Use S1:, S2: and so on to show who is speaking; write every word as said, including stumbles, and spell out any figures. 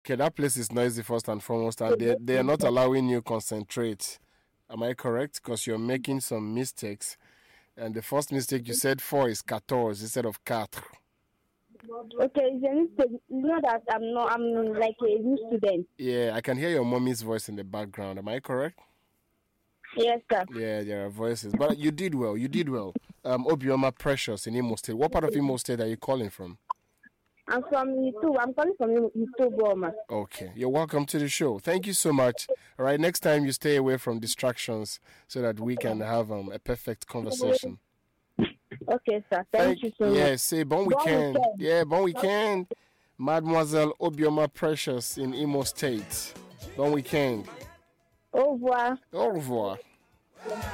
S1: Okay, that place is noisy first and foremost, and they they are not allowing you concentrate. Am I correct? Because you're making some mistakes. And the first mistake you said four is quatorze instead of quatre.
S2: Okay, it's a mistake. You know that I'm not. I'm like a new student.
S1: Yeah, I can hear your mommy's voice in the background. Am I correct?
S2: Yes, sir.
S1: Yeah, there are voices. But you did well. You did well. Um, Obioma Precious in Imo State. What part of Imo State are you calling from?
S2: I'm from Itu. I'm calling from Itu Boma.
S1: Okay, you're welcome to the show. Thank you so much. All right, next time you stay away from distractions so that we can have um, a perfect conversation.
S2: Okay, sir. Thank, Thank you so
S1: yeah,
S2: much.
S1: Yeah, say bon, bon weekend. weekend. Yeah, bon weekend. Mademoiselle Obioma Precious in Imo State. Bon weekend.
S2: Au revoir.
S1: Au revoir.